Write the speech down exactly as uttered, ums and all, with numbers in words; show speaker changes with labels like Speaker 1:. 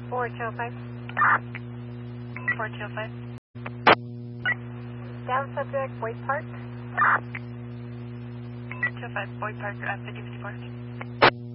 Speaker 1: four two oh five.
Speaker 2: four two oh five.
Speaker 1: Down subject, Boyd Park.
Speaker 2: two oh five, Boyd Park, uh, fifty fifty-four.